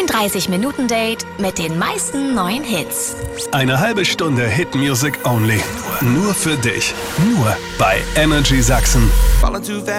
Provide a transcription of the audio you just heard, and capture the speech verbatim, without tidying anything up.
Dein dreißig-Minuten-Date mit den meisten neuen Hits. Eine halbe Stunde Hit Music Only. Nur für dich. Nur bei Energy Sachsen.